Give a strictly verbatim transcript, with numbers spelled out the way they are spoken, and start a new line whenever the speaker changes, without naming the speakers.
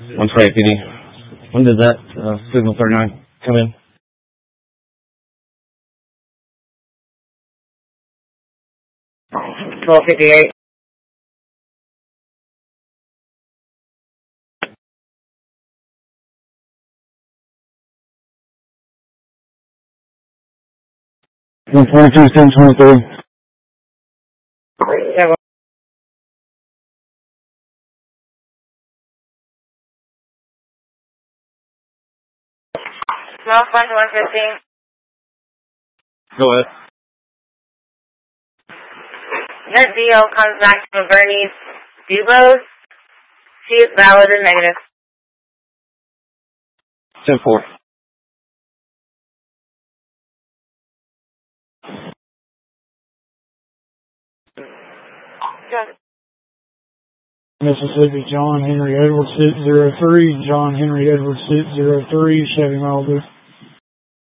one twenty P D. When did that uh, signal thirty-nine come in? twelve fifty-eight. one twenty-two, seven twenty-three. Seven. Small flight one fifteen. Go ahead. Net D O comes back to Bernie's Dubos. She is valid and negative. ten four.
Mississippi, John Henry Edwards, six zero three, John Henry Edwards, six zero three, Chevy Malibu.